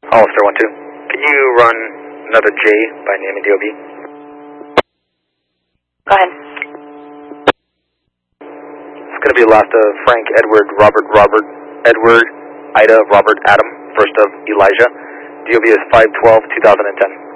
Hollister 1-2. Can you run another J by name and DOB? Go ahead. It's going to be the last of Frank, Edward, Robert, Edward, Ida, Robert, Adam, first of Elijah. DOB is 5/12/2010.